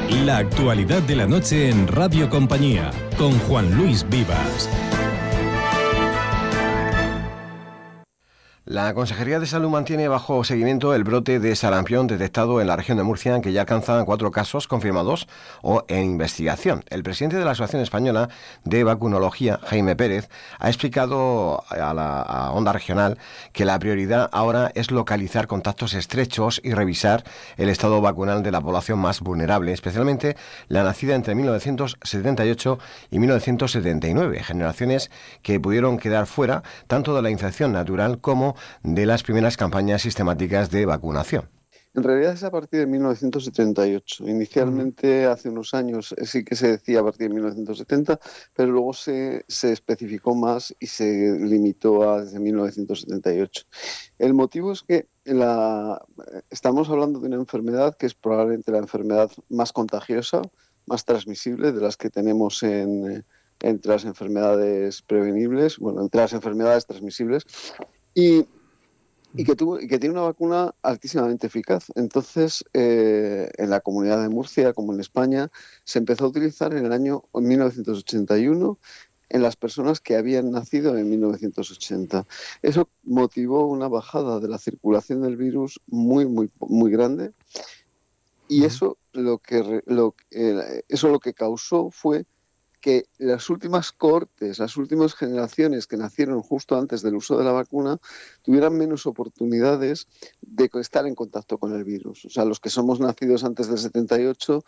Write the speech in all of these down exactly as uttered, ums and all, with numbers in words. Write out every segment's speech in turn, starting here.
La actualidad de la noche en Radio Compañía, con Juan Luis Vivas. La Consejería de Salud mantiene bajo seguimiento el brote de sarampión detectado en la región de Murcia, que ya alcanza cuatro casos confirmados o en investigación. El presidente de la Asociación Española de Vacunología, Jaime Pérez, ha explicado a la a Onda Regional que la prioridad ahora es localizar contactos estrechos y revisar el estado vacunal de la población más vulnerable, especialmente la nacida entre mil novecientos setenta y ocho y mil novecientos setenta y nueve, generaciones que pudieron quedar fuera tanto de la infección natural como de las primeras campañas sistemáticas de vacunación. En realidad es a partir de mil novecientos setenta y ocho. Inicialmente, uh-huh. hace unos años, sí que se decía a partir de mil novecientos setenta, pero luego se, se especificó más y se limitó a desde mil novecientos setenta y ocho. El motivo es que la, estamos hablando de una enfermedad que es probablemente la enfermedad más contagiosa, más transmisible de las que tenemos en, entre las enfermedades prevenibles, bueno, entre las enfermedades transmisibles. Y, y, que tuvo, y que tiene una vacuna altísimamente eficaz. Entonces, eh, en la Comunidad de Murcia, como en España, se empezó a utilizar en el año mil novecientos ochenta y uno en las personas que habían nacido en mil novecientos ochenta. Eso motivó una bajada de la circulación del virus muy, muy, muy grande. Y eso lo que, lo, eh, eso lo que causó fue que las últimas cohortes, las últimas generaciones que nacieron justo antes del uso de la vacuna tuvieran menos oportunidades de estar en contacto con el virus. O sea, los que somos nacidos antes del setenta y ocho,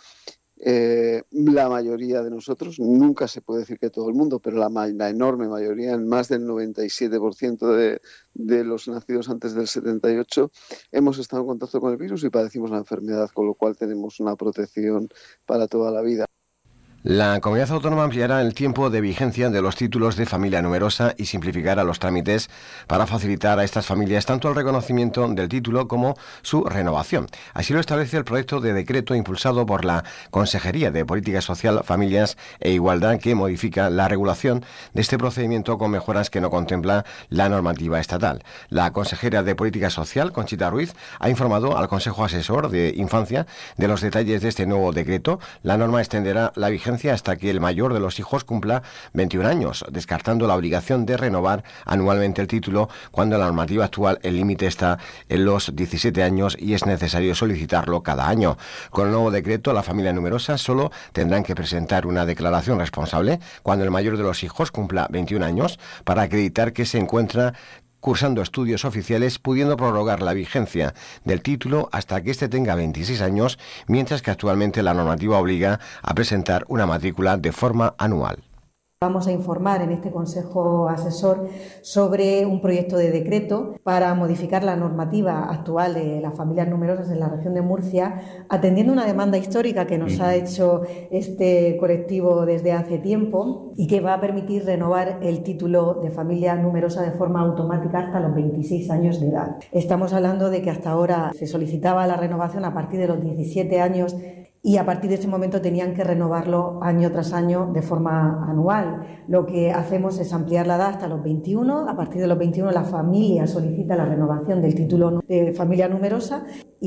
eh, la mayoría de nosotros, nunca se puede decir que todo el mundo, pero la, la enorme mayoría, más del noventa y siete por ciento de, de los nacidos antes del setenta y ocho, hemos estado en contacto con el virus y padecimos la enfermedad, con lo cual tenemos una protección para toda la vida. La comunidad autónoma ampliará el tiempo de vigencia de los títulos de familia numerosa y simplificará los trámites para facilitar a estas familias tanto el reconocimiento del título como su renovación. Así lo establece el proyecto de decreto impulsado por la Consejería de Política Social, Familias e Igualdad, que modifica la regulación de este procedimiento con mejoras que no contempla la normativa estatal. La consejera de Política Social, Conchita Ruiz, ha informado al Consejo Asesor de Infancia de los detalles de este nuevo decreto. La norma extenderá la vigencia hasta que el mayor de los hijos cumpla veintiún años, descartando la obligación de renovar anualmente el título cuando en la normativa actual el límite está en los diecisiete años y es necesario solicitarlo cada año. Con el nuevo decreto, la familia numerosa solo tendrán que presentar una declaración responsable cuando el mayor de los hijos cumpla veintiún años para acreditar que se encuentra cursando estudios oficiales, pudiendo prorrogar la vigencia del título hasta que éste tenga veintiséis años, mientras que actualmente la normativa obliga a presentar una matrícula de forma anual. Vamos a informar en este Consejo Asesor sobre un proyecto de decreto para modificar la normativa actual de las familias numerosas en la región de Murcia, atendiendo una demanda histórica que nos ha hecho este colectivo desde hace tiempo y que va a permitir renovar el título de familia numerosa de forma automática hasta los veintiséis años de edad. Estamos hablando de que hasta ahora se solicitaba la renovación a partir de los diecisiete años y a partir de ese momento tenían que renovarlo año tras año de forma anual. Lo que hacemos es ampliar la edad hasta los veintiuno. A partir de los veintiuno la familia solicita la renovación del título de familia numerosa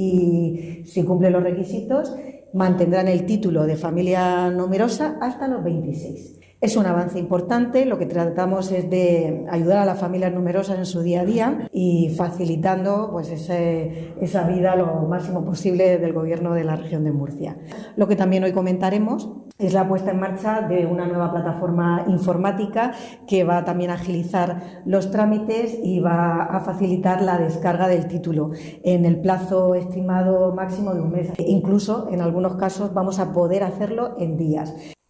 y si cumple los requisitos mantendrán el título de familia numerosa hasta los veintiséis. Es un avance importante, lo que tratamos es de ayudar a las familias numerosas en su día a día y facilitando pues ese, esa vida lo máximo posible del Gobierno de la región de Murcia. Lo que también hoy comentaremos es la puesta en marcha de una nueva plataforma informática que va también a agilizar los trámites y va a facilitar la descarga del título en el plazo estimado máximo de un mes. Incluso en algunos casos vamos a poder hacerlo en días.